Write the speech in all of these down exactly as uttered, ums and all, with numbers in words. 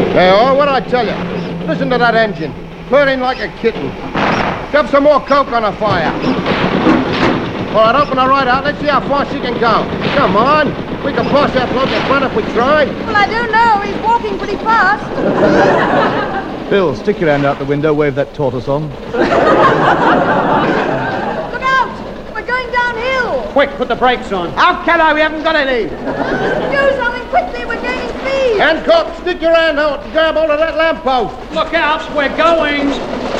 Hey, oh, what'd I tell you? Listen to that engine. Purring like a kitten. Shove some more coke on the fire. All right, open her right out. Let's see how far she can go. Come on. We can pass that bloke in front if we try. Well, I do know. He's walking pretty fast. Bill, stick your hand out the window. Wave that tortoise on. Look out! We're going downhill. Quick, put the brakes on. How can I? We haven't got any. Do something quickly. We're gaining speed. Hancock, stick your hand out and grab hold of that lamppost. Look out, we're going.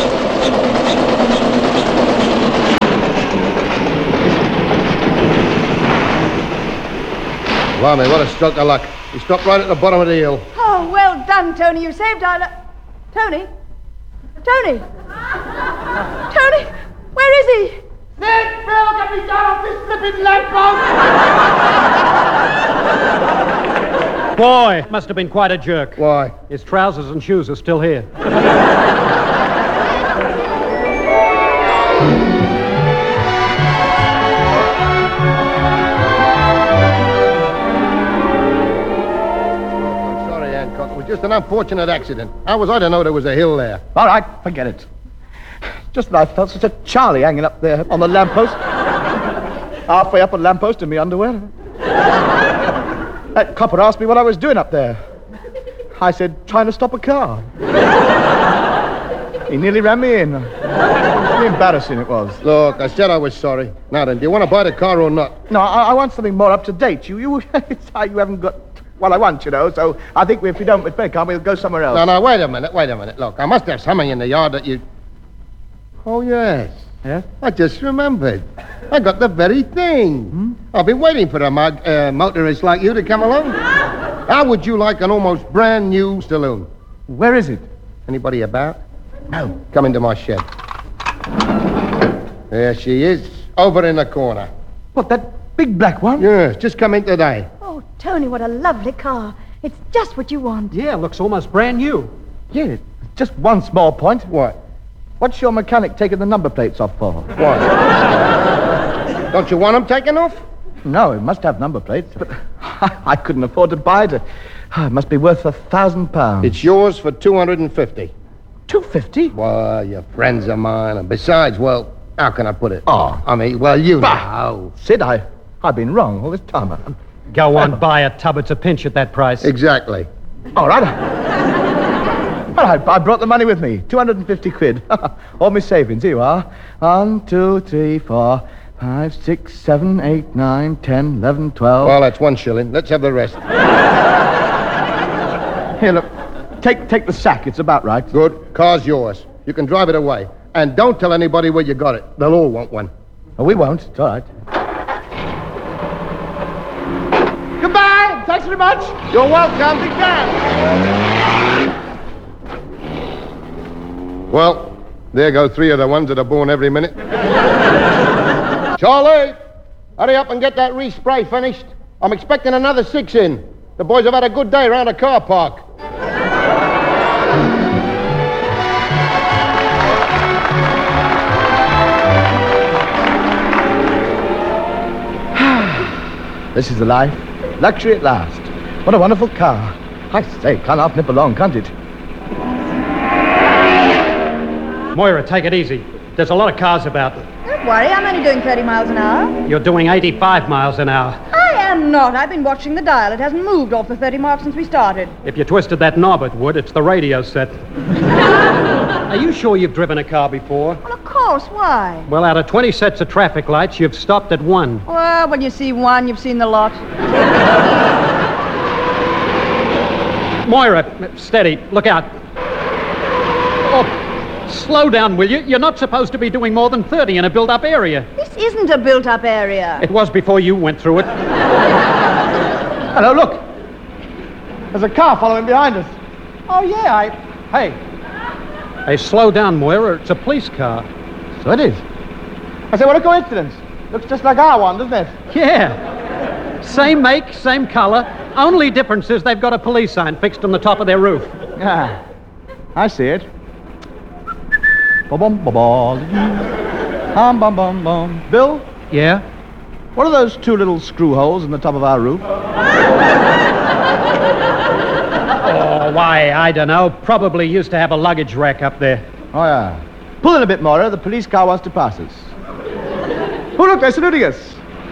Blimey, what a stroke of luck. He stopped right at the bottom of the hill. Oh, well done, Tony. You saved our... li- Tony? Tony? Tony? Where is he? Sid, Bill, get me down off this flipping lamppost. Boy, must have been quite a jerk. Why? His trousers and shoes are still here. Just an unfortunate accident. How was I to know there was a hill there? All right, forget it. Just when I felt such a Charlie hanging up there on the lamppost. Halfway up a lamppost in my underwear. That copper asked me what I was doing up there. I said, trying to stop a car. He nearly ran me in. How embarrassing it was. Look, I said I was sorry. Now then, do you want to buy the car or not? No, I, I want something more up to date. You, you, it's how you haven't got... Well, I want, you know, so I think if we don't with Beckham, we'll go somewhere else. No, no, wait a minute, wait a minute. Look, I must have something in the yard that you... Oh, yes. Yes? I just remembered. I got the very thing. Hmm? I've been waiting for a mo- uh, motorist like you to come along. How would you like an almost brand new saloon? Where is it? Anybody about? No. Come into my shed. There she is, over in the corner. What, that big black one? Yes, just come in today. Oh, Tony, what a lovely car. It's just what you want. Yeah, looks almost brand new. Yeah, just one small point. What? What's your mechanic taking the number plates off for? What? Don't you want them taken off? No, it must have number plates, but I couldn't afford to buy it. It must be worth a thousand pounds. It's yours for two hundred and fifty. Two fifty? Well, you're friends of mine, and besides, well, how can I put it? Oh. I mean, well, you Bah. know. Sid, I, I've been wrong all this time. Go on, buy a tub. It's a pinch at that price. Exactly. All right. All right, I brought the money with me. two hundred and fifty quid. All my savings. Here you are. One, two, three, four, five, six, seven, eight, nine, ten, eleven, twelve. Well, that's one shilling. Let's have the rest. Here, look. Take, take the sack. It's about right. Good. Car's yours. You can drive it away. And don't tell anybody where you got it. They'll all want one. Oh, we won't. It's all right. Goodbye. Thanks very much. You're welcome. Big man. Well, there go three of the ones that are born every minute. Charlie, hurry up and get that respray finished. I'm expecting another six in. The boys have had a good day around the car park. This is the life. Luxury at last. What a wonderful car. I say, can't half nip along, can't it? Moira, take it easy. There's a lot of cars about. Don't worry, I'm only doing thirty miles an hour. You're doing eighty-five miles an hour. I am not. I've been watching the dial. It hasn't moved off the thirty mark since we started. If you twisted that knob, it would. It's the radio set. Are you sure you've driven a car before? Well, of course. Why? Well, out of twenty sets of traffic lights, you've stopped at one. Well, when you see one, you've seen the lot. Moira, steady. Look out. Oh, slow down, will you? You're not supposed to be doing more than thirty in a built-up area. This isn't a built-up area. It was before you went through it. Hello, look. There's a car following behind us. Oh, yeah, I... Hey. Hey, slow down, Moira. It's a police car. So it is. I say, what a coincidence. Looks just like our one, doesn't it? Yeah. Same make, same color. Only difference is they've got a police sign fixed on the top of their roof. Ah, I see it. Bum bum bum bum bum bum bum. Bill, Yeah? what are those two little screw holes in the top of our roof? Oh, Oh, why, I don't know. Probably used to have a luggage rack up there. Oh, yeah. Pull in a bit, Moira. The police car wants to pass us. Oh, look, they're saluting us.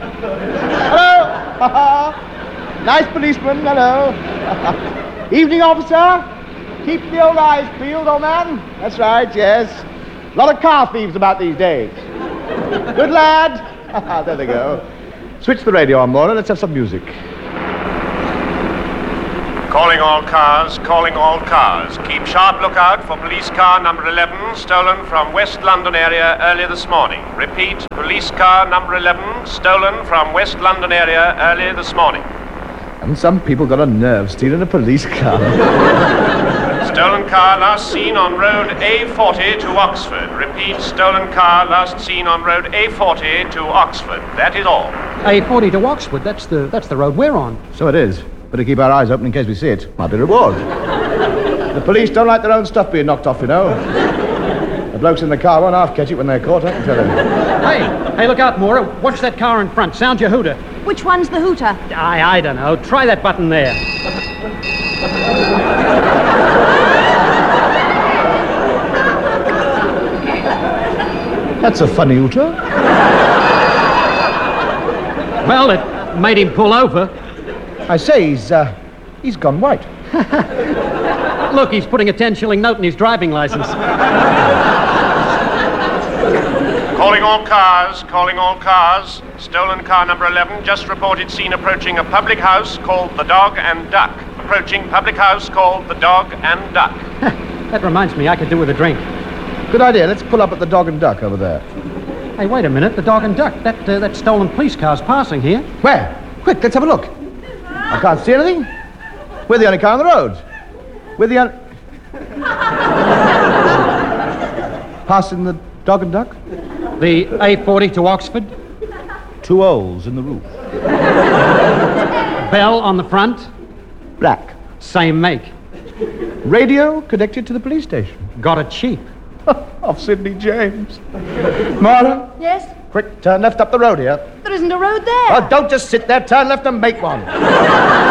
Hello. Nice policeman. Hello. Evening, officer. Keep the old eyes peeled, old man. That's right, yes. A lot of car thieves about these days. Good lad. There they go. Switch the radio on, Moira. Let's have some music. Calling all cars, calling all cars. Keep sharp lookout for police car number eleven, stolen from West London area early this morning. Repeat, police car number eleven, stolen from West London area early this morning. And some people got a nerve stealing a police car. Stolen car last seen on road A forty to Oxford. Repeat, stolen car last seen on road A forty to Oxford. That is all. A forty to Oxford, that's the, that's the road we're on. So it is. Better keep our eyes open in case we see it. Might be a reward. The police don't like their own stuff being knocked off, you know. The blokes in the car won't half catch it when they're caught, I can tell you. Hey, hey, look out, Moira. Watch that car in front. Sound your hooter. Which one's the hooter? I, I don't know. Try that button there. That's a funny hooter. Well, it made him pull over. I say, he's, uh, he's gone white. Look, he's putting a ten shilling note in his driving license. Calling all cars, calling all cars. Stolen car number eleven just reported seen approaching a public house called the Dog and Duck. Approaching public house called the Dog and Duck. That reminds me, I could do with a drink. Good idea. Let's pull up at the Dog and Duck over there. Hey, wait a minute. The Dog and Duck. That, uh, that stolen police car's passing here. Where? Quick, let's have a look. I can't see anything. We're the only car on the road. We're the only... Passing the Dog and Duck? The A forty to Oxford. Two holes in the roof. Bell on the front. Black. Same make. Radio connected to the police station. Got it cheap. Off Sidney James. Marla? Yes? Quick, turn left up the road here. There isn't a road there. Oh, don't just sit there. Turn left and make one.